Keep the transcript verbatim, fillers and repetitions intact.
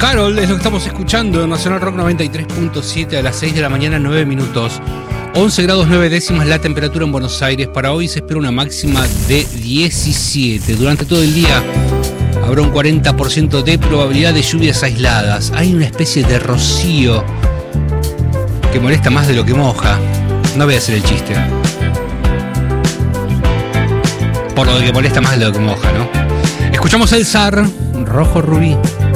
Harold es lo que estamos escuchando en Nacional Rock noventa y tres punto siete a las seis de la mañana, nueve minutos. once grados nueve décimas la temperatura en Buenos Aires. Para hoy se espera una máxima de diecisiete. Durante todo el día habrá un cuarenta por ciento de probabilidad de lluvias aisladas. Hay una especie de rocío que molesta más de lo que moja. No voy a hacer el chiste. Por lo de que molesta más de lo que moja, ¿no? Escuchamos el zar, Rojo Rubí.